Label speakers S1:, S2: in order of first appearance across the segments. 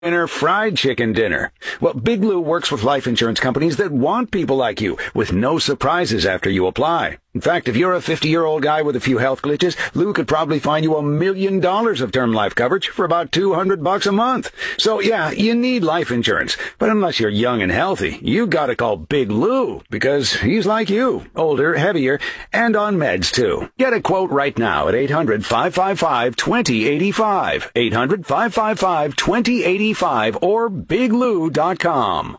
S1: dinner, fried chicken dinner. Well, Big Lou works with life insurance companies that want people like you, with no surprises after you apply. In fact, if you're a 50-year-old guy with a few health glitches, Lou could probably find you $1 million of term life coverage for about $200 a month. So yeah, you need life insurance. But unless you're young and healthy, you gotta call Big Lou, because he's like you, older, heavier, and on meds too. Get a quote right now at 800-555-2085. 800-555-2085 or biglou.com.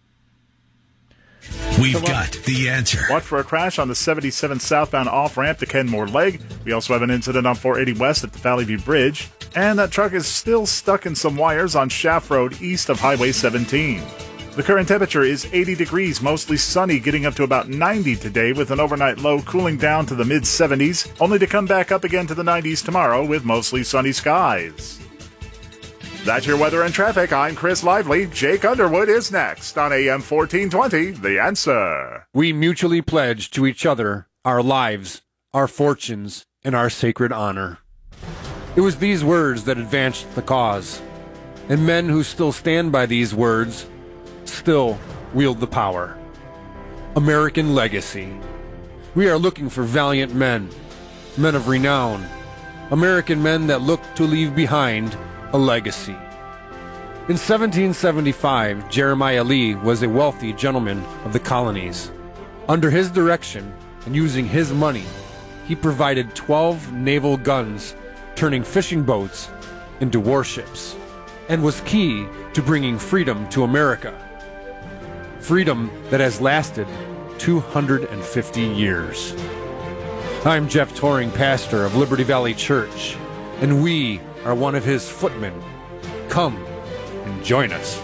S2: We've got the answer.
S3: Watch for a crash on the 77 southbound off-ramp to Kenmore Lake. We also have an incident on 480 west at the Valley View Bridge. And that truck is still stuck in some wires on Shaft Road east of Highway 17. The current temperature is 80 degrees, mostly sunny, getting up to about 90 today with an overnight low cooling down to the mid-70s, only to come back up again to the 90s tomorrow with mostly sunny skies. That's your weather and traffic. I'm Chris Lively. Jake Underwood is next on AM 1420, The Answer.
S4: We mutually pledge to each other our lives, our fortunes, and our sacred honor. It was these words that advanced the cause, and men who still stand by these words still wield the power. American legacy. We are looking for valiant men, men of renown, American men that look to leave behind a legacy. In 1775, Jeremiah Lee was a wealthy gentleman of the colonies. Under his direction and using his money, he provided 12 naval guns, turning fishing boats into warships, and was key to bringing freedom to America. Freedom that has lasted 250 years. I'm Jeff Toring, pastor of Liberty Valley Church, and we are one of his footmen. Come and join us.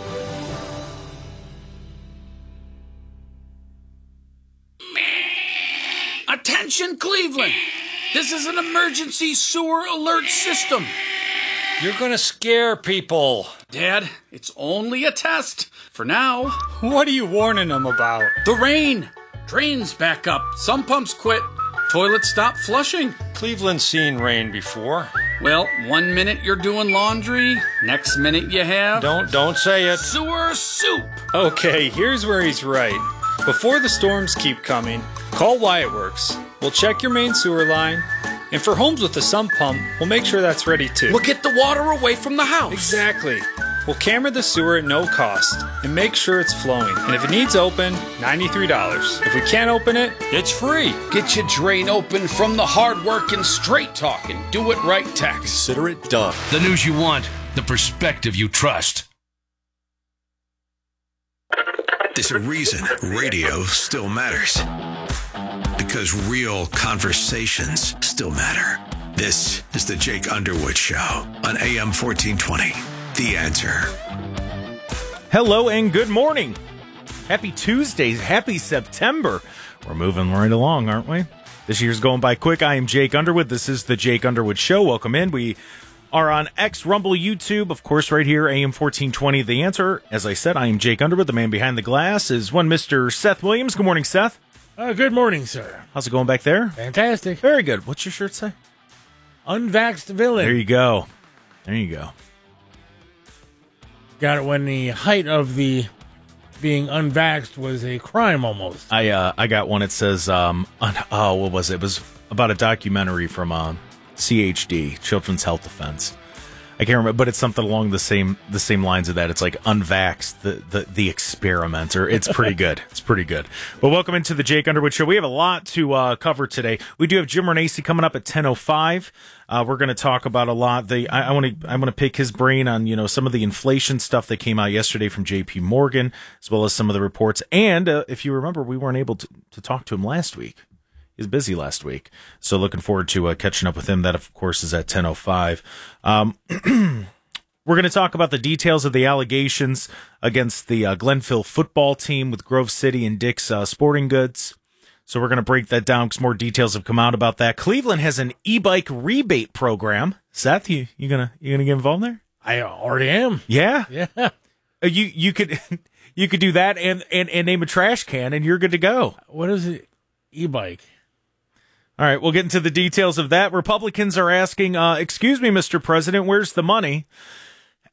S5: Attention, Cleveland! This is an emergency sewer alert system.
S6: You're gonna scare people.
S5: Dad, it's only a test. For now.
S6: What are you warning them about?
S5: The rain. Drains back up. Some pumps quit. Toilets stop flushing.
S6: Cleveland's seen rain before.
S5: Well, 1 minute you're doing laundry, next minute you have...
S6: Don't say it.
S5: Sewer soup.
S7: Okay, here's where he's right. Before the storms keep coming, call Wyatt Works. We'll check your main sewer line. And for homes with a sump pump, we'll make sure that's ready too.
S5: We'll get the water away from the house.
S7: Exactly. We'll camera the sewer at no cost and make sure it's flowing. And if it needs open, $93. If we can't open it, it's free.
S5: Get your drain open from the hard work and straight talking. Do it right tax.
S2: Consider it done. The news you want, the perspective you trust. There's a reason radio still matters. Because real conversations still matter. This is the Jake Underwood Show on AM 1420. The Answer.
S8: Hello and good morning. Happy Tuesday. Happy September. We're moving right along, aren't we? This year's going by quick. I am Jake Underwood. This is the Jake Underwood Show. Welcome in. We are on X, Rumble, YouTube, of course, right here, AM 1420, The Answer. As I said, I am Jake Underwood. The man behind the glass is one Mr. Seth Williams. Good morning, Seth.
S9: Good morning, sir.
S8: How's it going back there?
S9: Fantastic.
S8: Very good. What's your shirt say?
S9: Unvaxxed villain.
S8: There you go. There you go.
S9: Got it when the height of the being unvaxxed was a crime almost.
S8: I got one. It says, what was it? It was about a documentary from CHD, Children's Health Defense. I can't remember, but it's something along the same lines of that. It's like unvaxxed, the experimenter. It's pretty good. It's pretty good. Well, welcome into the Jake Underwood Show. We have a lot to cover today. We do have Jim Renacci coming up at 10:05. We're going to talk about a lot. I want to pick his brain on some of the inflation stuff that came out yesterday from J.P. Morgan, as well as some of the reports. And if you remember, we weren't able to talk to him last week. He was busy last week, so looking forward to catching up with him. That, of course, is at 10:05. We're going to talk about the details of the allegations against the Glenville football team with Grove City and Dick's Sporting Goods. So we're going to break that down because more details have come out about that. Cleveland has an e-bike rebate program. Seth, you gonna get involved there?
S9: I already am.
S8: Yeah,
S9: yeah.
S8: You could do that and name a trash can, and you're good to go.
S9: What is it? E-bike.
S8: All right, we'll get into the details of that. Republicans are asking, excuse me, Mr. President, where's the money?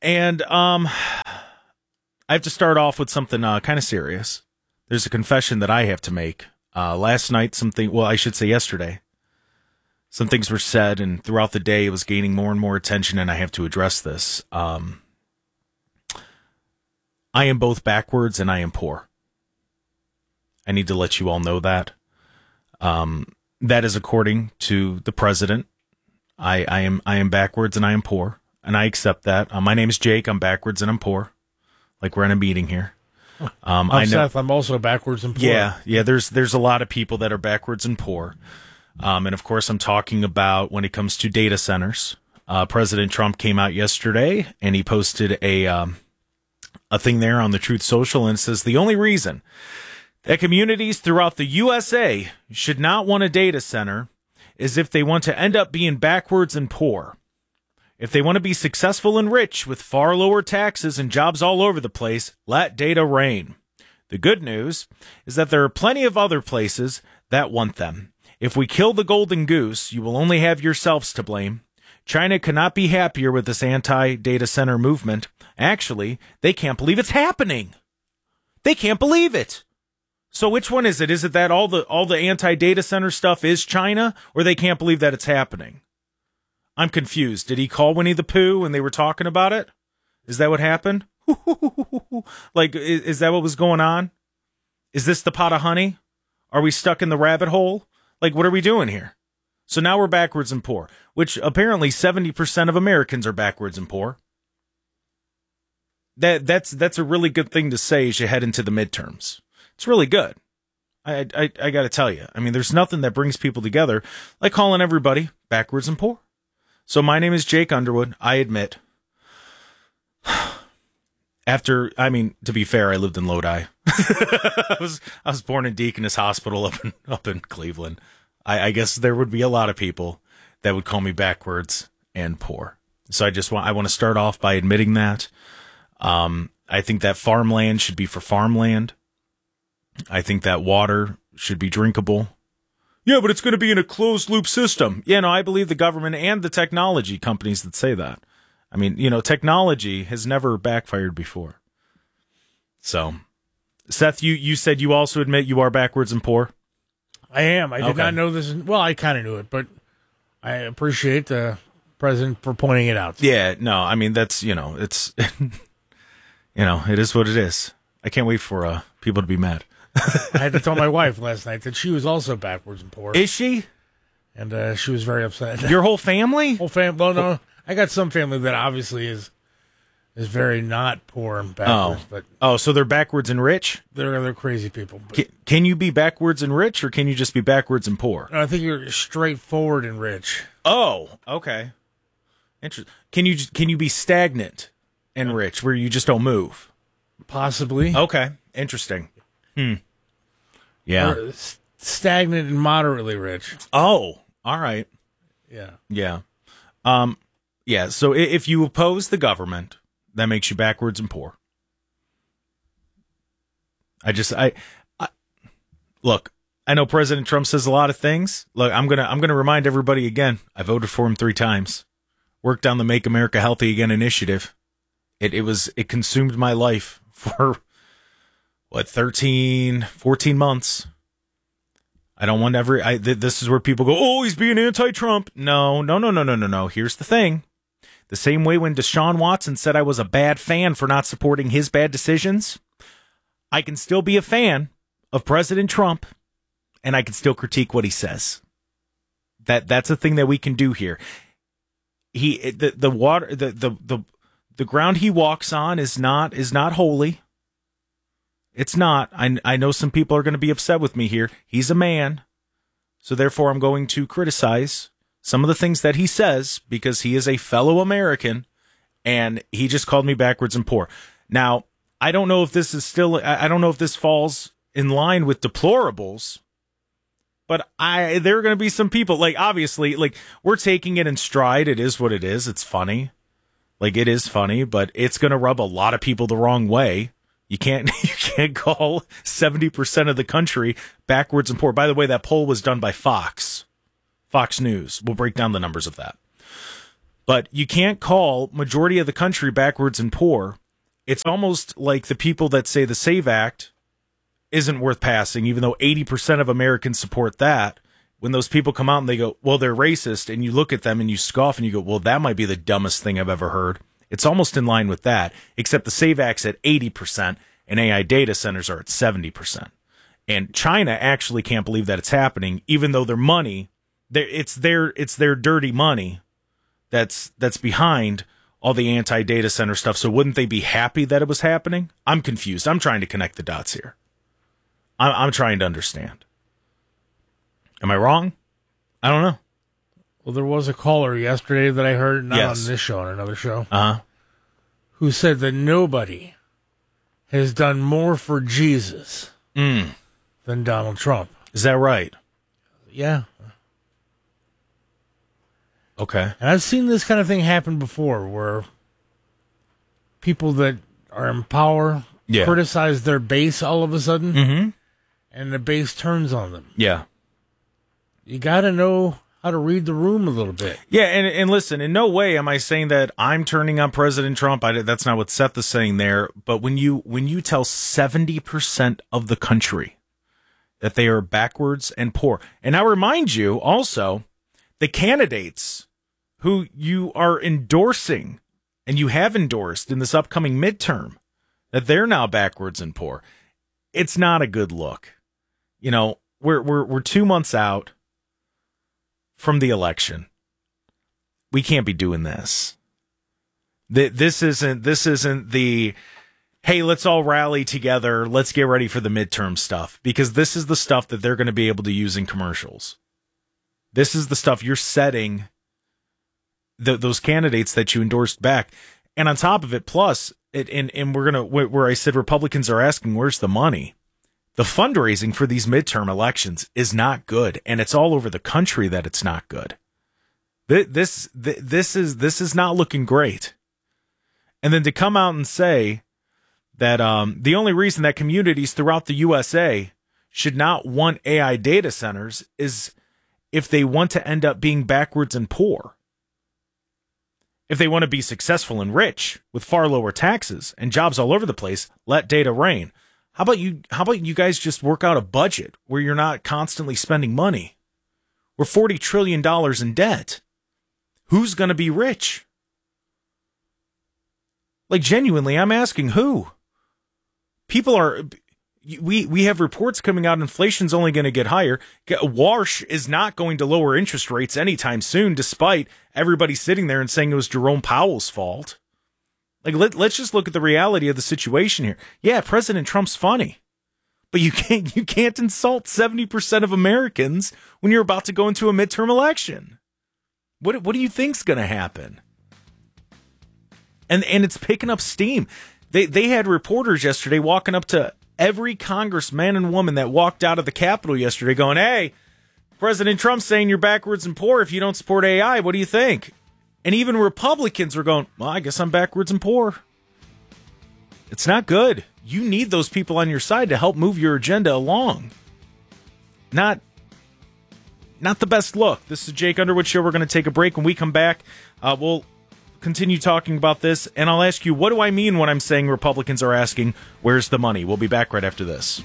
S8: And I have to start off with something kind of serious. There's a confession that I have to make. Last night, I should say yesterday, some things were said, and throughout the day, it was gaining more and more attention, and I have to address this. I am both backwards and I am poor. I need to let you all know that. That is according to the president. I am backwards and I am poor, and I accept that. My name is Jake. I'm backwards and I'm poor. Like we're in a meeting here.
S9: I'm Seth. I'm also backwards and poor.
S8: Yeah. There's a lot of people that are backwards and poor. And of course, I'm talking about when it comes to data centers. President Trump came out yesterday and he posted a thing there on the Truth Social, and it says the only reason that communities throughout the USA should not want a data center is if they want to end up being backwards and poor. If they want to be successful and rich with far lower taxes and jobs all over the place, let data reign. The good news is that there are plenty of other places that want them. If we kill the golden goose, you will only have yourselves to blame. China cannot be happier with this anti-data center movement. Actually, they can't believe it's happening. They can't believe it. So which one is it? Is it that all the anti-data center stuff is China, or they can't believe that it's happening? I'm confused. Did he call Winnie the Pooh when they were talking about it? Is that what happened? Like, is that what was going on? Is this the pot of honey? Are we stuck in the rabbit hole? Like, what are we doing here? So now we're backwards and poor, which apparently 70% of Americans are backwards and poor. That's a really good thing to say as you head into the midterms. It's really good. I got to tell you. I mean, there's nothing that brings people together like calling everybody backwards and poor. So my name is Jake Underwood. I admit, to be fair, I lived in Lodi. I was born in Deaconess Hospital up in Cleveland. I guess there would be a lot of people that would call me backwards and poor. So I want to start off by admitting that. I think that farmland should be for farmland. I think that water should be drinkable. Yeah, but it's going to be in a closed loop system. Yeah, no, I believe the government and the technology companies that say that. I mean, technology has never backfired before. So, Seth, you said you also admit you are backwards and poor?
S9: I am. I did not know this. Well, I kind of knew it, but I appreciate the president for pointing it out.
S8: Yeah, no, I mean, that's, it's, it is what it is. I can't wait for people to be mad.
S9: I had to tell my wife last night that she was also backwards and poor.
S8: Is she?
S9: And she was very upset.
S8: Your whole family?
S9: Whole family. Well, no, I got some family that obviously is very not poor and backwards.
S8: So they're backwards and rich?
S9: They're crazy people.
S8: Can you be backwards and rich, or can you just be backwards and poor?
S9: No, I think you're straightforward and rich.
S8: Oh, okay. Interesting. Can you be stagnant and rich, where you just don't move?
S9: Possibly.
S8: Okay. Interesting. Yeah.
S9: Or stagnant and moderately rich.
S8: Oh, all right.
S9: Yeah.
S8: Yeah. Yeah. So if you oppose the government, that makes you backwards and poor. Look, I know President Trump says a lot of things. Look, I'm gonna remind everybody again. I voted for him 3 times. Worked on the Make America Healthy Again initiative. It consumed my life for 13, 14 months. I don't want this is where people go, oh, he's being anti-Trump. No. Here's the thing. The same way when Deshaun Watson said I was a bad fan for not supporting his bad decisions, I can still be a fan of President Trump, and I can still critique what he says. That's a thing that we can do here. The ground he walks on is not holy. It's not. I know some people are going to be upset with me here. He's a man. So therefore, I'm going to criticize some of the things that he says because he is a fellow American and he just called me backwards and poor. Now, I don't know if this falls in line with deplorables, but there are going to be some people, like, obviously, like, we're taking it in stride. It is what it is. It's funny. Like, it is funny, but it's going to rub a lot of people the wrong way. You can't call 70% of the country backwards and poor. By the way, that poll was done by Fox News. We'll break down the numbers of that. But you can't call majority of the country backwards and poor. It's almost like the people that say the SAVE Act isn't worth passing, even though 80% of Americans support that. When those people come out and they go, well, they're racist, and you look at them and you scoff and you go, well, that might be the dumbest thing I've ever heard. It's almost in line with that, except the SAVE Act's at 80% and AI data centers are at 70%. And China actually can't believe that it's happening, even though their money, it's their dirty money that's behind all the anti-data center stuff. So wouldn't they be happy that it was happening? I'm confused. I'm trying to connect the dots here. I'm trying to understand. Am I wrong? I don't know.
S9: Well, there was a caller yesterday that I heard, not on this show, on another show, who said that nobody has done more for Jesus than Donald Trump.
S8: Is that right?
S9: Yeah.
S8: Okay.
S9: And I've seen this kind of thing happen before, where people that are in power criticize their base all of a sudden, and the base turns on them.
S8: Yeah.
S9: You got to know how to read the room a little bit.
S8: Yeah, and listen, in no way am I saying that I'm turning on President Trump. That's not what Seth is saying there. But when you tell 70% of the country that they are backwards and poor, and I remind you also, the candidates who you are endorsing and you have endorsed in this upcoming midterm, that they're now backwards and poor. It's not a good look. You know, we're 2 months out from the election. We can't be doing this. This isn't the, hey, let's all rally together, let's get ready for the midterm stuff, because this is the stuff that they're going to be able to use in commercials. This is the stuff you're setting those candidates that you endorsed back. And on top of it, plus, and we're going to, where I said Republicans are asking, where's the money? The fundraising for these midterm elections is not good, and it's all over the country that it's not good. This is not looking great. And then to come out and say that the only reason that communities throughout the USA should not want AI data centers is if they want to end up being backwards and poor. If they want to be successful and rich with far lower taxes and jobs all over the place, let data reign. How about you guys just work out a budget where you're not constantly spending money? We're $40 trillion in debt. Who's going to be rich? Like, genuinely, I'm asking who? People are... We have reports coming out, inflation's only going to get higher. Warsh is not going to lower interest rates anytime soon, despite everybody sitting there and saying it was Jerome Powell's fault. Like, let's just look at the reality of the situation here. Yeah, President Trump's funny, but you can't insult 70% of Americans when you're about to go into a midterm election. What do you think's going to happen? And it's picking up steam. They had reporters yesterday walking up to every congressman and woman that walked out of the Capitol yesterday going, hey, President Trump's saying you're backwards and poor if you don't support AI. What do you think? And even Republicans were going, well, I guess I'm backwards and poor. It's not good. You need those people on your side to help move your agenda along. Not the best look. This is the Jake Underwood Show. We're going to take a break. When we come back, we'll continue talking about this. And I'll ask you, what do I mean when I'm saying Republicans are asking, where's the money? We'll be back right after this.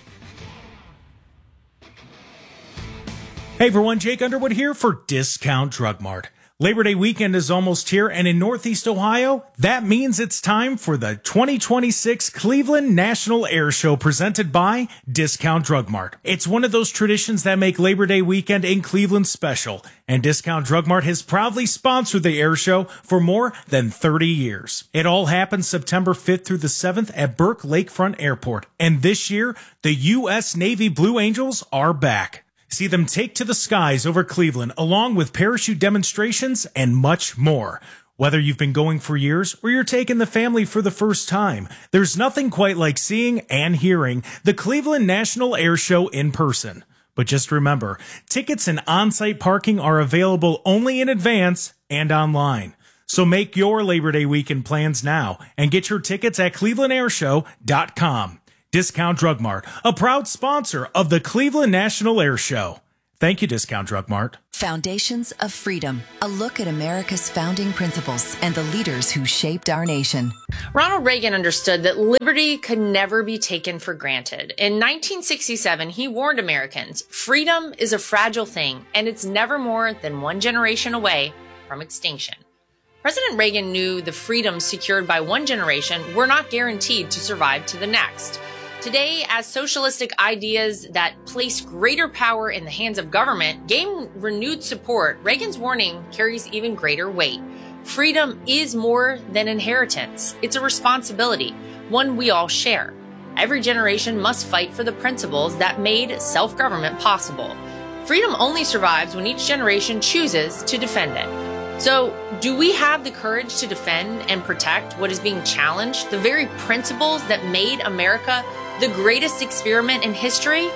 S8: Hey everyone, Jake Underwood here for Discount Drug Mart. Labor Day weekend is almost here, and in Northeast Ohio, that means it's time for the 2026 Cleveland National Air Show presented by Discount Drug Mart. It's one of those traditions that make Labor Day weekend in Cleveland special, and Discount Drug Mart has proudly sponsored the air show for more than 30 years. It all happens September 5th through the 7th at Burke Lakefront Airport, and this year, the U.S. Navy Blue Angels are back. See them take to the skies over Cleveland, along with parachute demonstrations and much more. Whether you've been going for years or you're taking the family for the first time, there's nothing quite like seeing and hearing the Cleveland National Air Show in person. But just remember, tickets and on-site parking are available only in advance and online. So make your Labor Day weekend plans now and get your tickets at clevelandairshow.com. Discount Drug Mart, a proud sponsor of the Cleveland National Air Show. Thank you, Discount Drug Mart.
S10: Foundations of Freedom, a look at America's founding principles and the leaders who shaped our nation.
S11: Ronald Reagan understood that liberty could never be taken for granted. In 1967, he warned Americans, freedom is a fragile thing, and it's never more than one generation away from extinction. President Reagan knew the freedoms secured by one generation were not guaranteed to survive to the next. Today, as socialistic ideas that place greater power in the hands of government gain renewed support, Reagan's warning carries even greater weight. Freedom is more than inheritance. It's a responsibility, one we all share. Every generation must fight for the principles that made self-government possible. Freedom only survives when each generation chooses to defend it. So, do we have the courage to defend and protect what is being challenged, the very principles that made America the greatest experiment in history?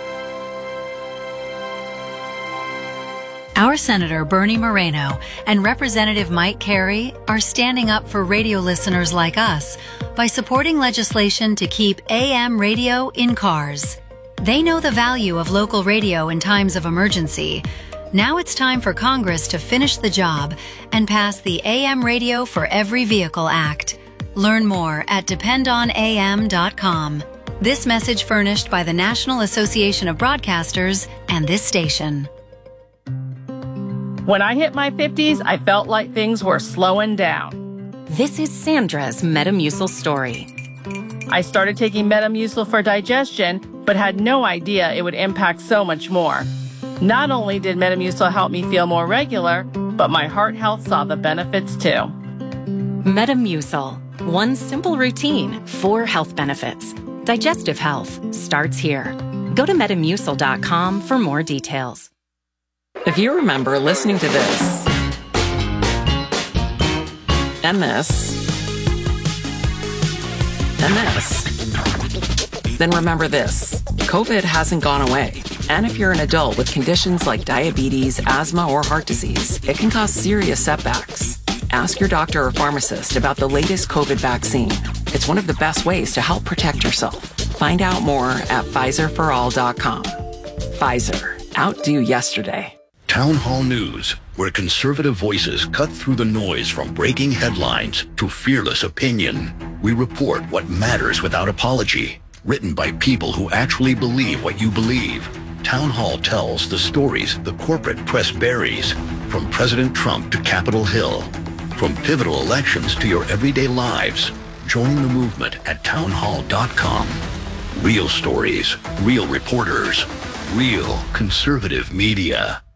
S12: Our Senator Bernie Moreno and Representative Mike Carey are standing up for radio listeners like us by supporting legislation to keep AM radio in cars. They know the value of local radio in times of emergency. Now it's time for Congress to finish the job and pass the AM Radio for Every Vehicle Act. Learn more at dependonam.com. This message furnished by the National Association of Broadcasters and this station.
S13: When I hit my 50s, I felt like things were slowing down.
S14: This is Sandra's Metamucil story.
S13: I started taking Metamucil for digestion, but had no idea it would impact so much more. Not only did Metamucil help me feel more regular, but my heart health saw the benefits too.
S14: Metamucil. One simple routine, 4 health benefits. Digestive health starts here. Go to Metamucil.com for more details.
S15: If you remember listening to this, and this, and this, then remember this. COVID hasn't gone away. And if you're an adult with conditions like diabetes, asthma, or heart disease, it can cause serious setbacks. Ask your doctor or pharmacist about the latest COVID vaccine. It's one of the best ways to help protect yourself. Find out more at PfizerForAll.com. Pfizer. Outdo yesterday.
S16: Town Hall News, where conservative voices cut through the noise from breaking headlines to fearless opinion. We report what matters without apology. Written by people who actually believe what you believe. Town Hall tells the stories the corporate press buries, from President Trump to Capitol Hill. From pivotal elections to your everyday lives, join the movement at townhall.com. Real stories, real reporters, real conservative media.